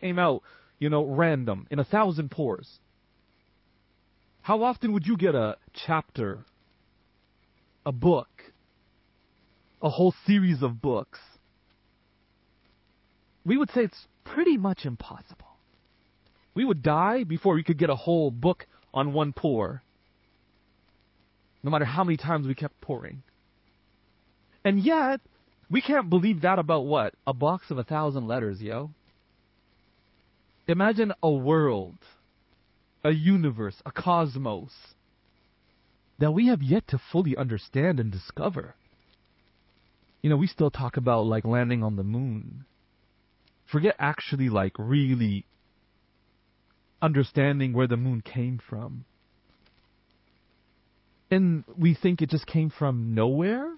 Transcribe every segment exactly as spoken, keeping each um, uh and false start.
came out, you know, random, in a thousand pores. How often would you get a chapter, a book, a whole series of books? We would say it's pretty much impossible. We would die before we could get a whole book on one pour, no matter how many times we kept pouring. And yet, we can't believe that about what? A box of a thousand letters, yo. Imagine a world, a universe, a cosmos that we have yet to fully understand and discover. You know, we still talk about like landing on the moon. Forget actually like really understanding where the moon came from. And we think it just came from nowhere.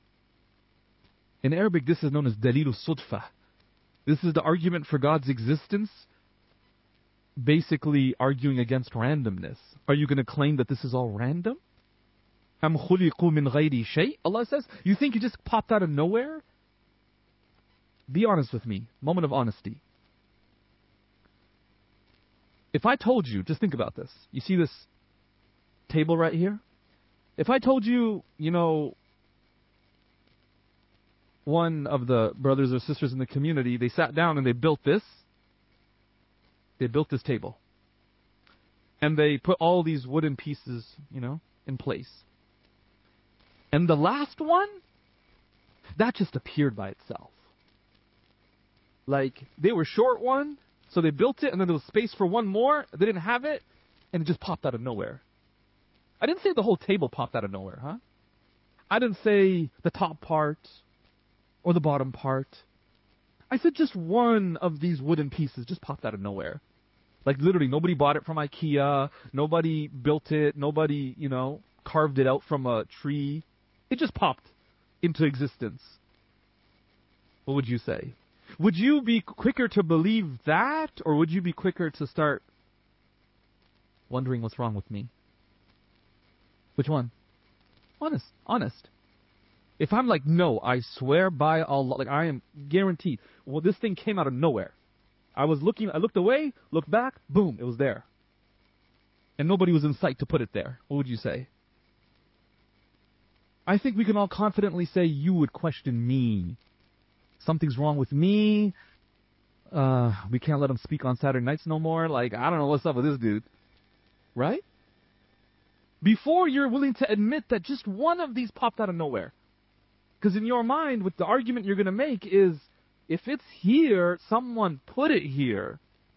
In Arabic, this is known as Dalilu Sudfa. This is the argument for God's existence, basically arguing against randomness. Are you going to claim that this is all random? Am khuliqu min ghayri shay? Allah says, you think you just popped out of nowhere? Be honest with me. Moment of honesty. If I told you, just think about this. You see this table right here? If I told you, you know, one of the brothers or sisters in the community, they sat down and they built this. They built this table. And they put all these wooden pieces, you know, in place. And the last one, that just appeared by itself. Like, they were short one, so they built it, and then there was space for one more. They didn't have it, and it just popped out of nowhere. I didn't say the whole table popped out of nowhere, huh? I didn't say the top part or the bottom part. I said just one of these wooden pieces just popped out of nowhere. Like, literally, nobody bought it from IKEA. Nobody built it. Nobody, you know, carved it out from a tree. It just popped into existence. What would you say? Would you be quicker to believe that, or would you be quicker to start wondering what's wrong with me? Which one? Honest. Honest. If I'm like, no, I swear by Allah, like I am guaranteed, well, this thing came out of nowhere. I was looking, I looked away, looked back, boom, it was there. And nobody was in sight to put it there. What would you say? I think we can all confidently say you would question me. Something's wrong with me. Uh, we can't let him speak on Saturday nights no more. Like, I don't know what's up with this dude. Right? Before you're willing to admit that just one of these popped out of nowhere. Because in your mind, with the argument you're going to make is, if it's here, someone put it here.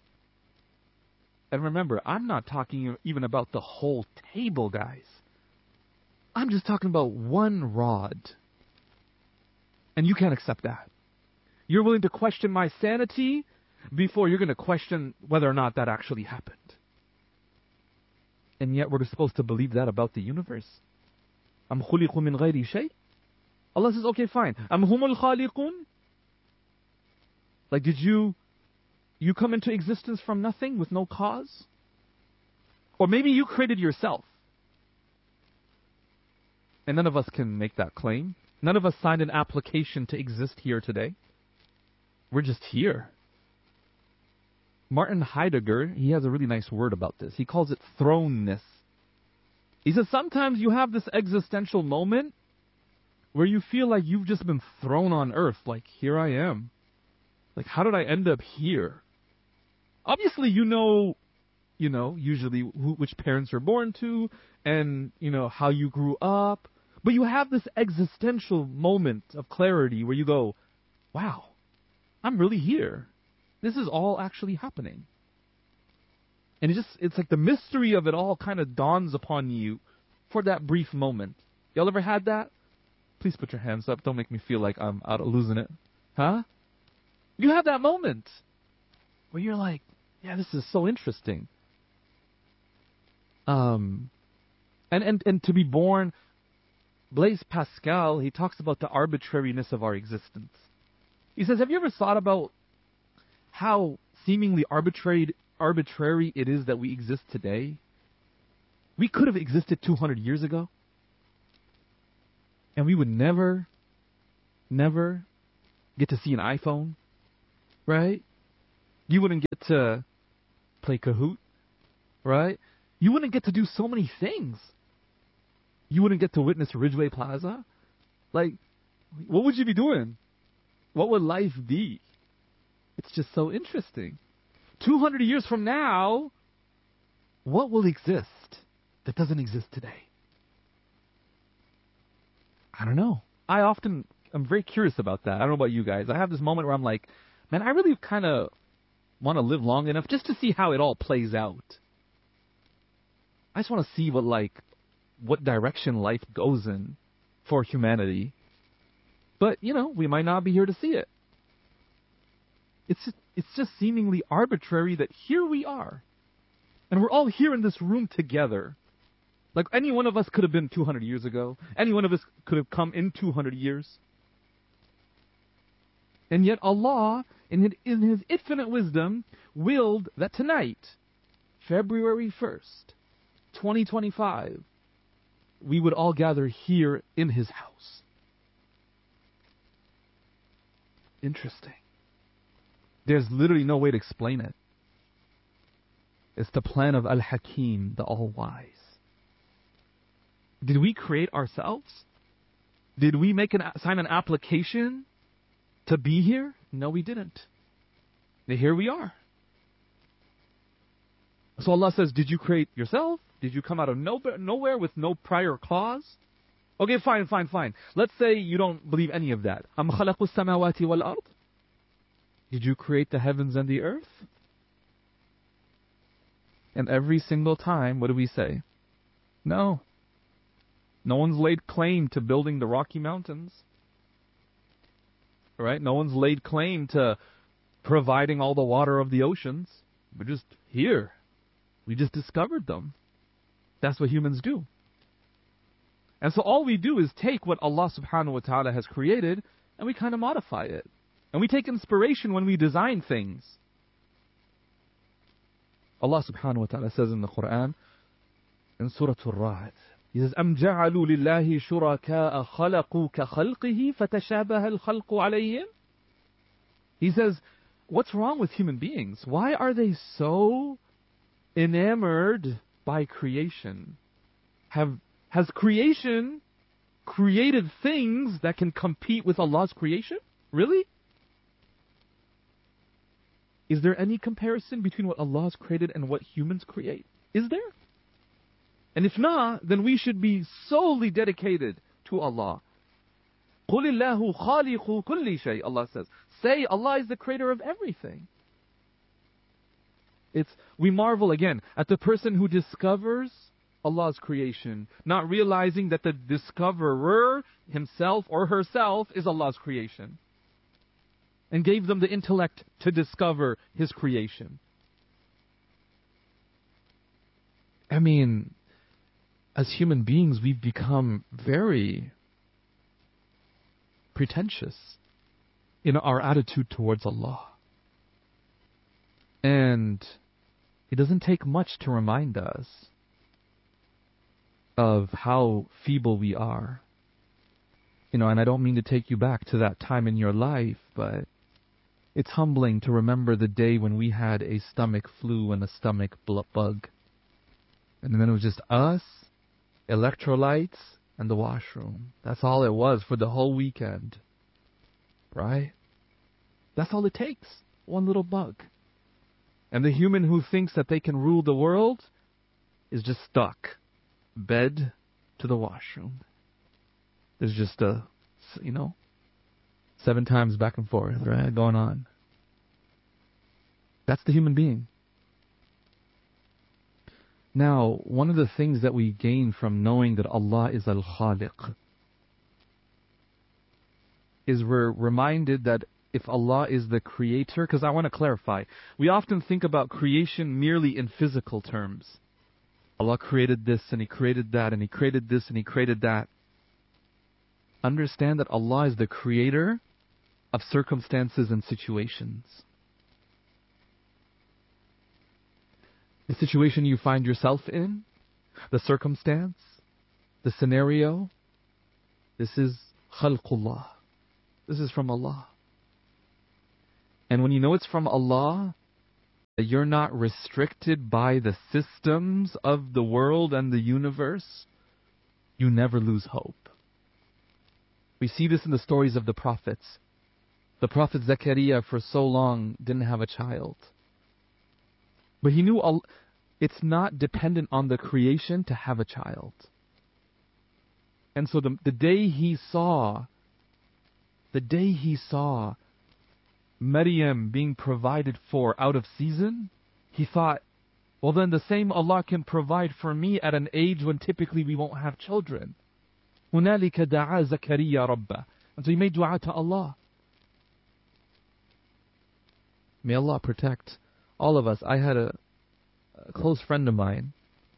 And remember, I'm not talking even about the whole table, guys. I'm just talking about one rod. And you can't accept that. You're willing to question my sanity before you're going to question whether or not that actually happened. And yet we're supposed to believe that about the universe. Am khuliqu min ghayri shay? Allah says, okay, fine. Am humul khaliqun? Like, did you you come into existence from nothing with no cause? Or maybe you created yourself. And none of us can make that claim. None of us signed an application to exist here today. We're just here. Martin Heidegger, he has a really nice word about this. He calls it thrownness. He says sometimes you have this existential moment where you feel like you've just been thrown on earth. Like, here I am. Like, how did I end up here? Obviously, you know, you know, usually who, which parents you're born to and, you know, how you grew up. But you have this existential moment of clarity where you go, wow, I'm really here. This is all actually happening. And it just, it's like the mystery of it all kind of dawns upon you for that brief moment. Y'all ever had that? Please put your hands up. Don't make me feel like I'm out of losing it. Huh? You have that moment where you're like, yeah, this is so interesting. Um, and, and, and to be born, Blaise Pascal, he talks about the arbitrariness of our existence. He says, have you ever thought about how seemingly arbitrary, arbitrary it is that we exist today? We could have existed two hundred years ago. And we would never, never get to see an iPhone, right? You wouldn't get to play Kahoot, right? You wouldn't get to do so many things. You wouldn't get to witness Ridgeway Plaza. Like, what would you be doing? What would life be? It's just so interesting. two hundred years from now, what will exist that doesn't exist today? I don't know. I often, I'm very curious about that. I don't know about you guys. I have this moment where I'm like, man, I really kind of want to live long enough just to see how it all plays out. I just want to see what, like, what direction life goes in for humanity. But, you know, we might not be here to see it. It's just, it's just seemingly arbitrary that here we are. And we're all here in this room together. Like, any one of us could have been two hundred years ago. Any one of us could have come in two hundred years. And yet Allah, in his, in his infinite wisdom, willed that tonight, February first, twenty twenty-five, we would all gather here in his house. Interesting. There's literally no way to explain it. It's the plan of Al-Hakim, the All-Wise. Did we create ourselves? Did we make an sign an application to be here? No, we didn't. And here we are. So Allah says, did you create yourself? Did you come out of nowhere, nowhere with no prior cause? Okay, fine, fine, fine. Let's say you don't believe any of that. أَمْ خَلَقُوا السَّمَاوَاتِ وَالْأَرْضِ? Did you create the heavens and the earth? And every single time, what do we say? No. No one's laid claim to building the Rocky Mountains. Right? No one's laid claim to providing all the water of the oceans. We're just here. We just discovered them. That's what humans do. And so all we do is take what Allah subhanahu wa ta'ala has created and we kind of modify it. And we take inspiration when we design things. Allah subhanahu wa ta'ala says in the Quran, in Surah Al-Ra'd, He says, أَمْ جَعَلُوا لِلَّهِ شُرَكَاءَ خَلَقُوا كَخَلْقِهِ فَتَشَابَهَ الْخَلْقُ عَلَيْهِمْ. He says, what's wrong with human beings? Why are they so enamored by creation? Have Has creation created things that can compete with Allah's creation? Really? Is there any comparison between what Allah has created and what humans create? Is there? And if not, then we should be solely dedicated to Allah. قُلِ اللَّهُ خَالِقُ كُلِّ شَيْءٍ, Allah says. Say Allah is the creator of everything. It's, we marvel again at the person who discovers Allah's creation, not realizing that the discoverer himself or herself is Allah's creation, and gave them the intellect to discover His creation. I mean, as human beings, we've become very pretentious in our attitude towards Allah. And it doesn't take much to remind us of how feeble we are. You know, and I don't mean to take you back to that time in your life, but it's humbling to remember the day when we had a stomach flu and a stomach bug. And then it was just us, electrolytes, and the washroom. That's all it was for the whole weekend. Right? That's all it takes. One little bug. And the human who thinks that they can rule the world is just stuck. Bed to the washroom. There's just a, you know, seven times back and forth, right, going on. That's the human being. Now, one of the things that we gain from knowing that Allah is Al-Khaliq is we're reminded that if Allah is the creator, because I want to clarify, we often think about creation merely in physical terms. Allah created this and He created that and He created this and He created that. Understand that Allah is the creator of circumstances and situations. The situation you find yourself in, the circumstance, the scenario, this is khalqullah. This is from Allah. And when you know it's from Allah, that you're not restricted by the systems of the world and the universe, you never lose hope. We see this in the stories of the prophets. The prophet Zechariah for so long didn't have a child. But he knew all, it's not dependent on the creation to have a child. And so the, the day he saw, the day he saw Maryam being provided for out of season, he thought, well then the same Allah can provide for me at an age when typically we won't have children. هُنَالِكَ دَعَا زَكَرِيَّا رَبَّهُ. And so he made dua to Allah. May Allah protect all of us. I had a, a close friend of mine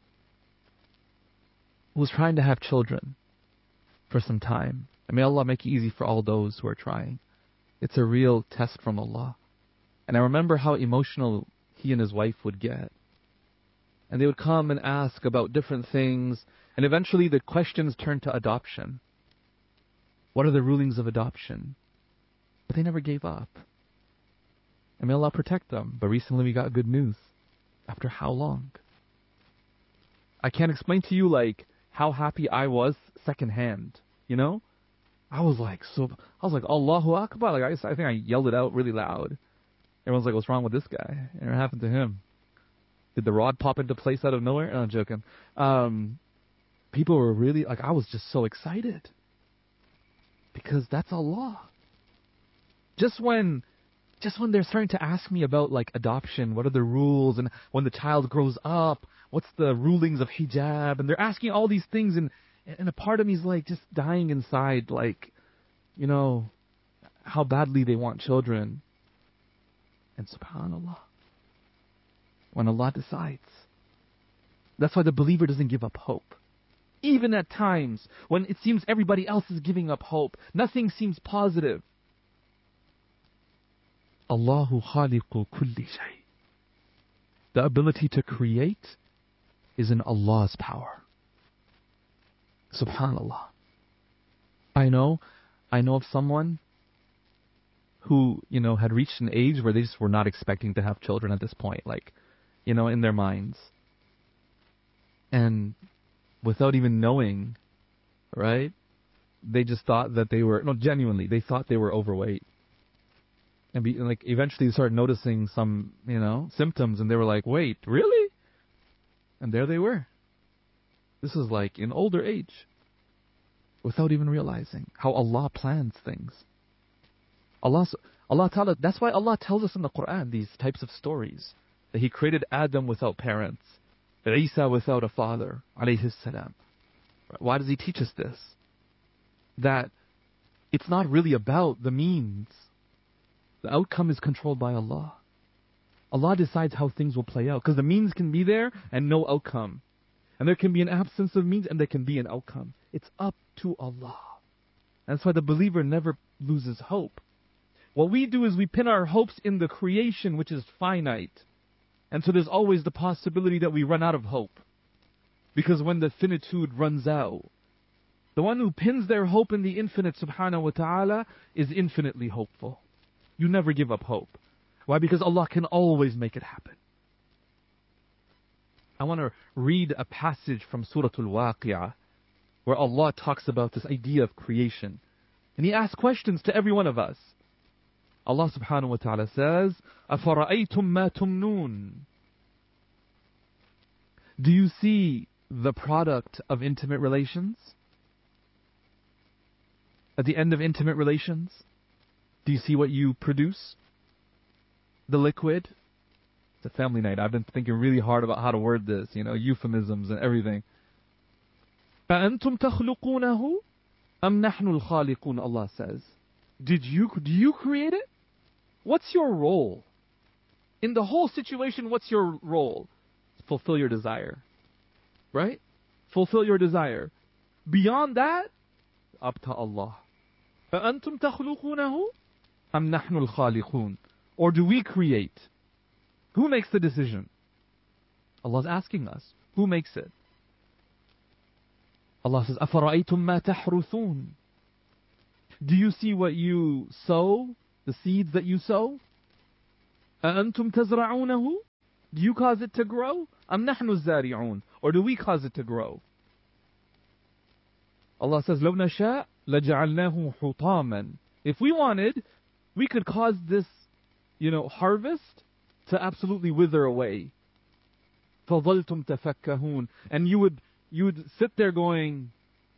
who was trying to have children for some time. And may Allah make it easy for all those who are trying. It's a real test from Allah. And I remember how emotional he and his wife would get. And they would come and ask about different things. And eventually the questions turned to adoption. What are the rulings of adoption? But they never gave up. And may Allah protect them. But recently we got good news. After how long? I can't explain to you like how happy I was secondhand. You know? I was like, so, I was like, Allahu Akbar. Like, I, I think I yelled it out really loud. Everyone's like, what's wrong with this guy? And it happened to him. Did the rod pop into place out of nowhere? No, I'm joking. Um, people were really, like, I was just so excited. Because that's Allah. Just when, just when they're starting to ask me about, like, adoption, what are the rules, and when the child grows up, what's the rulings of hijab, and they're asking all these things, and And a part of me is like just dying inside, like, you know, how badly they want children. And subhanAllah, when Allah decides, that's why the believer doesn't give up hope. Even at times when it seems everybody else is giving up hope, nothing seems positive. Allahu khaliqu kulli shay. The ability to create is in Allah's power. Subhanallah. I know, I know of someone who, you know, had reached an age where they just were not expecting to have children at this point, like, you know, in their minds. And without even knowing, right, they just thought that they were, no, genuinely, they thought they were overweight. And, be, and like, eventually they started noticing some, you know, symptoms, and they were like, wait, really? And there they were. This is like in older age, without even realizing how Allah plans things. Allah, Allah Ta'ala, that's why Allah tells us in the Quran these types of stories. That He created Adam without parents, Isa without a father, alayhi salam. Why does He teach us this? That it's not really about the means. The outcome is controlled by Allah. Allah decides how things will play out. Because the means can be there and no outcome. And there can be an absence of means and there can be an outcome. It's up to Allah. And that's why the believer never loses hope. What we do is we pin our hopes in the creation, which is finite. And so there's always the possibility that we run out of hope. Because when the finitude runs out, the one who pins their hope in the infinite, subhanahu wa ta'ala, is infinitely hopeful. You never give up hope. Why? Because Allah can always make it happen. I want to read a passage from Surah Al-Waqi'ah where Allah talks about this idea of creation. And He asks questions to every one of us. Allah subhanahu wa ta'ala says, أَفَرَأَيْتُم مَا تُمْنُونَ. Do you see the product of intimate relations? At the end of intimate relations, do you see what you produce? The liquid? It's a family night. I've been thinking really hard about how to word this, you know, euphemisms and everything. فَأَنْتُمْ تَخْلُقُونَهُ أَمْ نَحْنُ الْخَالِقُونَ, Allah says. Did you, do you create it? What's your role? In the whole situation, what's your role? Fulfill your desire. Right? Fulfill your desire. Beyond that, up to Allah. فَأَنْتُمْ تَخْلُقُونَهُ أَمْ نَحْنُ الْخَالِقُونَ. Or do we create? Who makes the decision? Allah's asking us. Who makes it? Allah says, أَفَرَأَيْتُم مَا تَحْرُثُونَ. Do you see what you sow? The seeds that you sow? أَأَنْتُمْ تَزْرَعُونَهُ Do you cause it to grow? أَمْ نَحْنُ الزَّارِعُونَ? Or do we cause it to grow? Allah says, لَوْ نَشَاء لَجَعَلْنَاهُ حُطَامًا. If we wanted, we could cause this, you know, harvest to absolutely wither away. فَظَلْتُمْ تَفَكَّهُونَ. And you would, you would sit there going,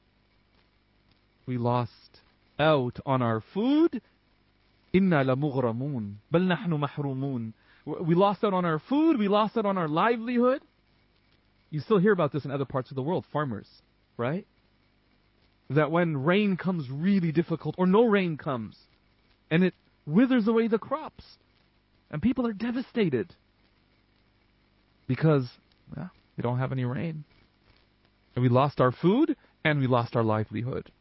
we lost out on our food. إِنَّا لَمُغْرَمُونَ بَلْ نَحْنُ مَحْرُومُونَ. We lost out on our food, we lost out on our livelihood. You still hear about this in other parts of the world, farmers, right? That when rain comes really difficult, or no rain comes, and it withers away the crops, and people are devastated because well, we don't have any rain. And we lost our food, and we lost our livelihood.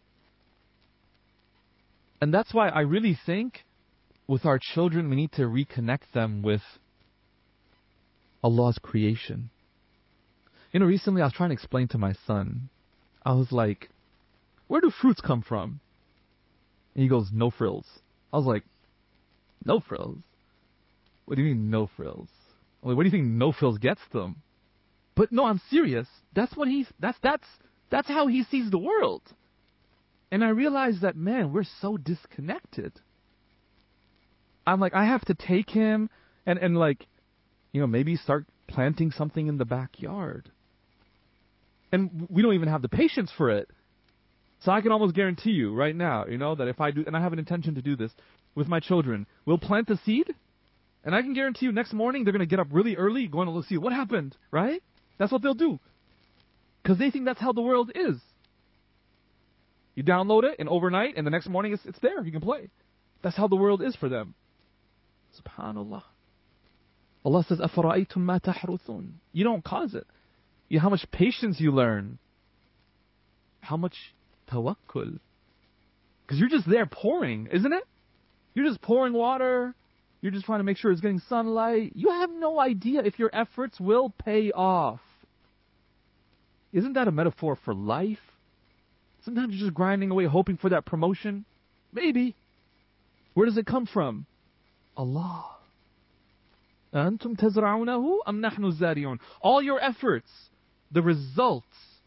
And that's why I really think with our children, we need to reconnect them with Allah's creation. You know, recently I was trying to explain to my son, I was like, where do fruits come from? And he goes, no frills. I was like, no frills? What do you mean, no frills? I'm like, what do you think no frills gets them? But no, I'm serious. That's what he's, that's, that's, that's how he sees the world. And I realized that, man, we're so disconnected. I'm like, I have to take him and, and like, you know, maybe start planting something in the backyard. And we don't even have the patience for it. So I can almost guarantee you right now, you know, that if I do, and I have an intention to do this with my children, we'll plant the seed, and I can guarantee you next morning they're going to get up really early, going to look, see what happened, right? That's what they'll do. Because they think that's how the world is. You download it, and overnight, and the next morning it's, it's there. You can play. That's how the world is for them. Subhanallah. Allah says, أَفَرَأَيْتُمْ مَا تَحْرُثُونَ. You don't cause it. You know how much patience you learn. How much tawakkul. Because you're just there pouring, isn't it? You're just pouring water. You're just trying to make sure it's getting sunlight. You have no idea if your efforts will pay off. Isn't that a metaphor for life? Sometimes you're just grinding away, hoping for that promotion. Maybe. Where does it come from? Allah. أَنْتُمْ تَزْرَعُونَهُ أَمْ نَحْنُ الزَّارِعُونَ. All your efforts, the results.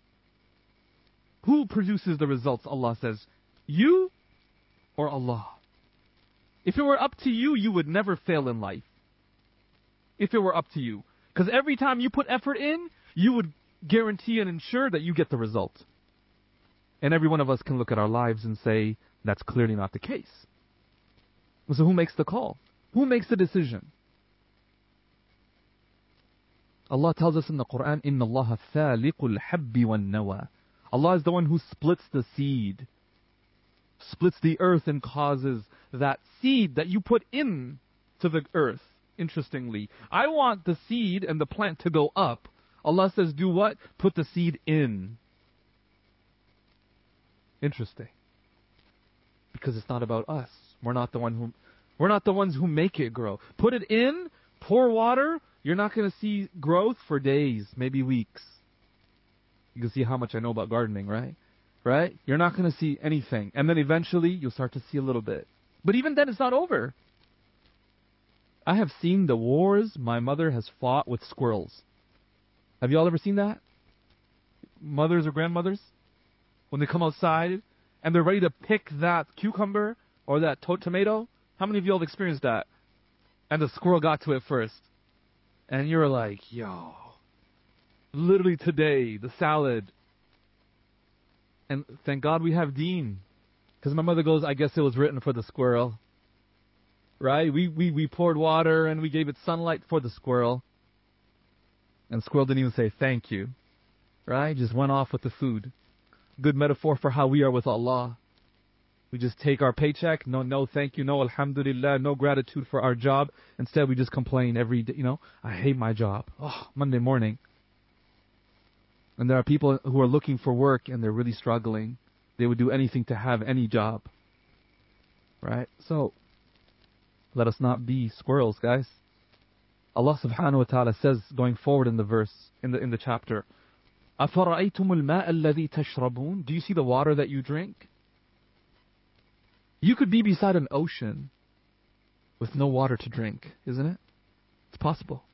Who produces the results, Allah says? You or Allah? If it were up to you, you would never fail in life. If it were up to you. Because every time you put effort in, you would guarantee and ensure that you get the result. And every one of us can look at our lives and say, that's clearly not the case. So who makes the call? Who makes the decision? Allah tells us in the Quran, إِنَّ اللَّهَ فَالِقُ الْحَبِّ وَالنَّوَى. Allah is the one who splits the seed. Splits the earth and causes that seed that you put in to the earth. Interestingly, I want the seed and the plant to go up. Allah says, do what? Put the seed in. Interesting. Because it's not about us. We're not the one who, we're not the ones who make it grow. Put it in, pour water. You're not going to see growth for days, maybe weeks. You can see how much I know about gardening, right? Right? You're not going to see anything. And then eventually, you'll start to see a little bit. But even then, it's not over. I have seen the wars my mother has fought with squirrels. Have you all ever seen that? Mothers or grandmothers? When they come outside and they're ready to pick that cucumber or that to- tomato. How many of you all have experienced that? And the squirrel got to it first. And you're like, yo. Literally today, the salad. And thank God we have Dean. Because my mother goes, I guess it was written for the squirrel. Right? We, we, we poured water and we gave it sunlight for the squirrel. And the squirrel didn't even say thank you. Right? Just went off with the food. Good metaphor for how we are with Allah. We just take our paycheck. No, no, thank you. No, alhamdulillah. No gratitude for our job. Instead, we just complain every day. You know, I hate my job. Oh, Monday morning. And there are people who are looking for work and they're really struggling. They would do anything to have any job. Right? So, let us not be squirrels, guys. Allah subhanahu wa ta'ala says, going forward in the verse, in the in the chapter, أَفَرَأَيْتُمُ الْمَاءَ الَّذِي تَشْرَبُونَ. Do you see the water that you drink? You could be beside an ocean with no water to drink, isn't it? It's possible.